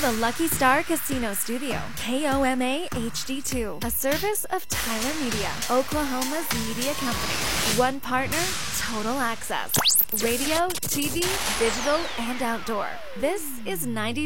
the Lucky Star Casino Studio. KOMA HD2, a service of Tyler Media, Oklahoma's media company. One partner, total access. Radio, TV, digital, and outdoor. This is 92.